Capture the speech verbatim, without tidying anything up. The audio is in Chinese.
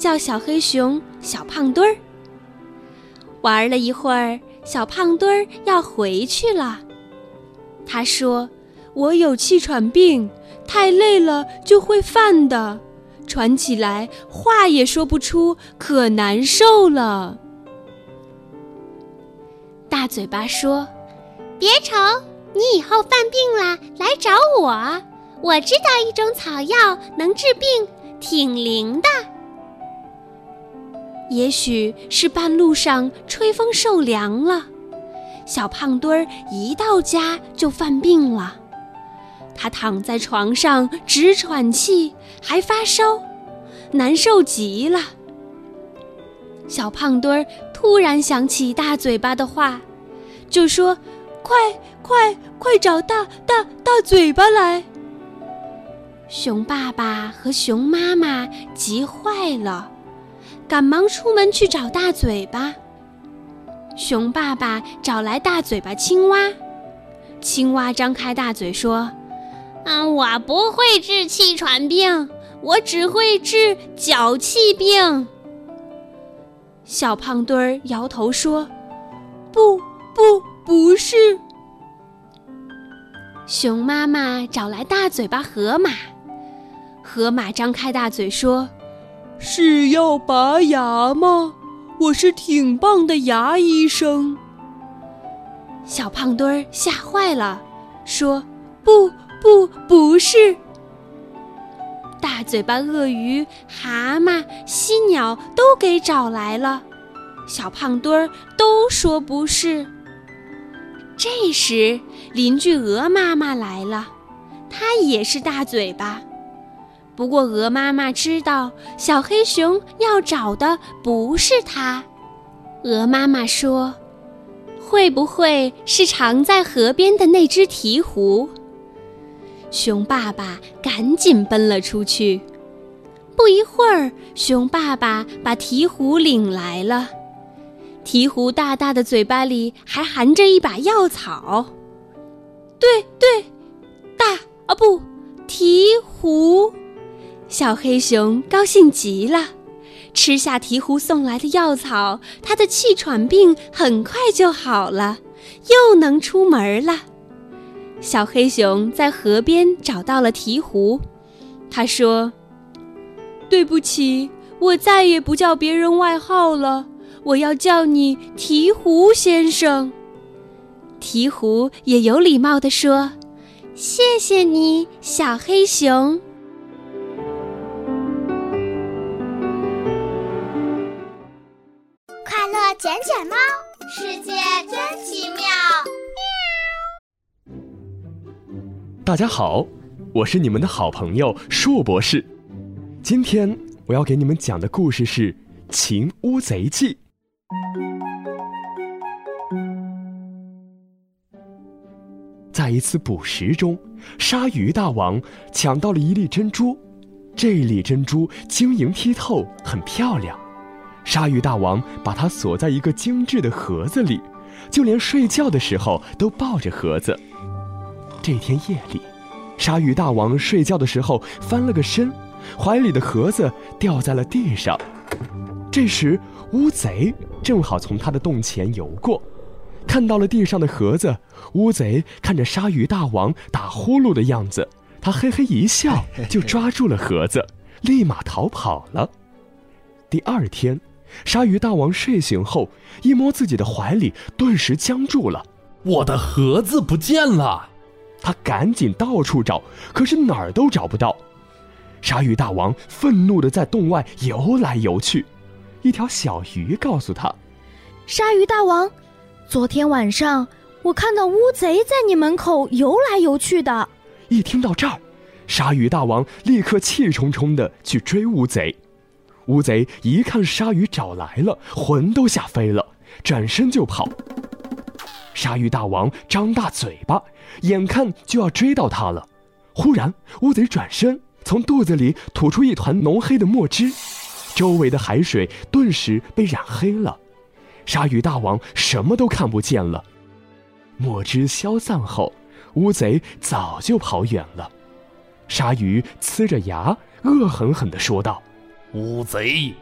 叫小黑熊小胖墩儿。玩了一会儿，小胖墩儿要回去了。他说：我有气喘病，太累了就会犯的，喘起来话也说不出，可难受了。大嘴巴说：别愁，你以后犯病了来找我，我知道一种草药能治病，挺灵的。也许是半路上吹风受凉了，小胖墩儿一到家就犯病了。他躺在床上直喘气，还发烧，难受极了。小胖墩儿突然想起大嘴巴的话，就说：快快快找大大大嘴巴来！熊爸爸和熊妈妈急坏了，赶忙出门去找大嘴巴。熊爸爸找来大嘴巴青蛙，青蛙张开大嘴说：嗯，我不会治气喘病，我只会治脚气病。小胖墩儿摇头说：不不不是。熊妈妈找来大嘴巴河马，河马张开大嘴说：是要拔牙吗？我是挺棒的牙医生。小胖墩儿吓坏了，说：不不不是。大嘴巴鳄鱼、蛤蟆、犀鸟都给找来了，小胖墩儿都说不是。这时邻居鹅妈妈来了，她也是大嘴巴。不过鹅妈妈知道小黑熊要找的不是它。鹅妈妈说：会不会是藏在河边的那只鹈鹕？熊爸爸赶紧奔了出去。不一会儿，熊爸爸把鹈鹕领来了。鹈鹕大大的嘴巴里还含着一把药草。对对，大啊不，鹈鹕。小黑熊高兴极了，吃下鹈鹕送来的药草，他的气喘病很快就好了，又能出门了。小黑熊在河边找到了鹈鹕，他说：对不起，我再也不叫别人外号了，我要叫你鹈鹕先生。鹈鹕也有礼貌地说：谢谢你，小黑熊。 快乐捡捡猫，世界真奇妙。 大家好，我是你们的好朋友树博士。今天我要给你们讲的故事是《擒乌贼记》。在一次捕食中，鲨鱼大王抢到了一粒珍珠，这粒珍珠晶莹剔透，很漂亮。鲨鱼大王把它锁在一个精致的盒子里，就连睡觉的时候都抱着盒子。这天夜里，鲨鱼大王睡觉的时候翻了个身，怀里的盒子掉在了地上。这时乌贼正好从他的洞前游过，看到了地上的盒子，乌贼看着鲨鱼大王打呼噜的样子，他嘿嘿一笑，就抓住了盒子，立马逃跑了。第二天，鲨鱼大王睡醒后，一摸自己的怀里，顿时僵住了。 我的盒子不见了！ 他赶紧到处找，可是哪儿都找不到。鲨鱼大王愤怒地在洞外游来游去。一条小鱼告诉他： 鲨鱼大王，昨天晚上我看到乌贼在你门口游来游去的。 一听到这儿，鲨鱼大王立刻气冲冲地去追乌贼。乌贼一看鲨鱼找来了，魂都吓飞了，转身就跑。鲨鱼大王张大嘴巴，眼看就要追到它了。忽然乌贼转身，从肚子里吐出一团浓黑的墨汁，周围的海水顿时被染黑了。鲨鱼大王什么都看不见了。墨汁消散后，乌贼早就跑远了。鲨鱼呲着牙，恶狠狠地说道： 乌贼，